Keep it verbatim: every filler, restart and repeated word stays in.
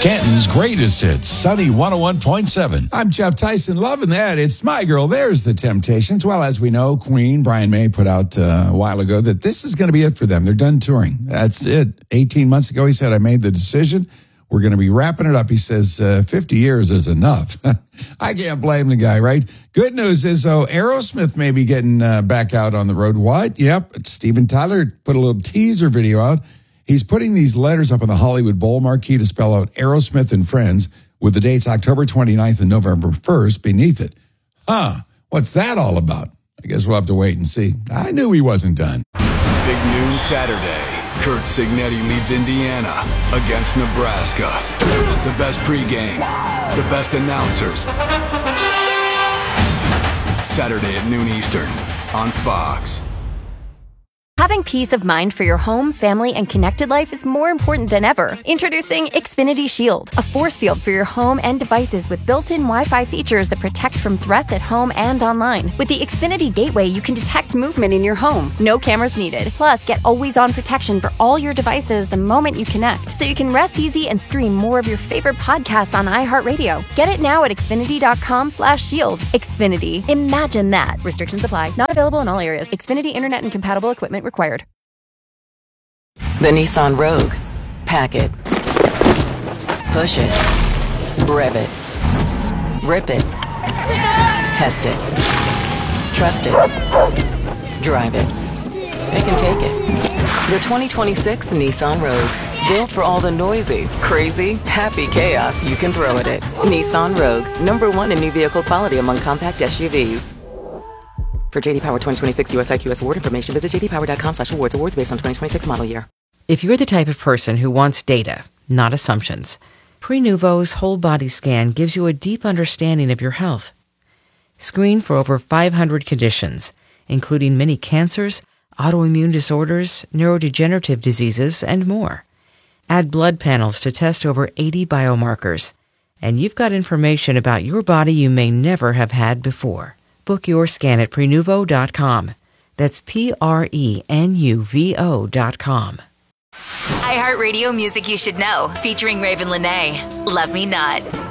Canton's greatest hits, Sunny one oh one point seven. I'm Jeff Tyson, loving that. It's My Girl, There's the Temptations. Well, as we know, Queen, Brian May put out uh, a while ago that this is going to be it for them. They're done touring. That's it. eighteen months ago, he said, I made the decision. We're going to be wrapping it up. He says, uh, fifty years is enough. I can't blame the guy, right? Good news is, though, Aerosmith may be getting uh, back out on the road. What? Yep. Steven Tyler put a little teaser video out. He's putting these letters up on the Hollywood Bowl marquee to spell out Aerosmith and Friends with the dates October twenty-ninth and November first beneath it. Huh. What's that all about? I guess we'll have to wait and see. I knew he wasn't done. Big noon Saturday. Kurt Signetti leads Indiana against Nebraska. The best pregame, the best announcers. Saturday at noon Eastern on Fox. Having peace of mind for your home, family, and connected life is more important than ever. Introducing Xfinity Shield, a force field for your home and devices with built-in Wi-Fi features that protect from threats at home and online. With the Xfinity Gateway, you can detect movement in your home. No cameras needed. Plus, get always-on protection for all your devices the moment you connect, so you can rest easy and stream more of your favorite podcasts on iHeartRadio. Get it now at Xfinity.com slash shield. Xfinity. Imagine that. Restrictions apply. Not available in all areas. Xfinity Internet and compatible equipment required. The Nissan Rogue. Pack it. Push it. Rev it. Rip it. Test it. Trust it. Drive it. Pick and take it. The twenty twenty-six Nissan Rogue. Built for all the noisy, crazy, happy chaos you can throw at it. Nissan Rogue. Number one in new vehicle quality among compact S U Vs. For J D Power twenty twenty-six U S I Q S award information, visit jdpower.com slash awards. Awards based on twenty twenty-six model year. If you're the type of person who wants data, not assumptions, Prenuvo's whole body scan gives you a deep understanding of your health. Screen for over five hundred conditions, including many cancers, autoimmune disorders, neurodegenerative diseases, and more. Add blood panels to test over eighty biomarkers, and you've got information about your body you may never have had before. Book your scan at Prenuvo dot com. That's P R E N U V O dot com. iHeartRadio music you should know, featuring Raven Lenae. Love Me Not.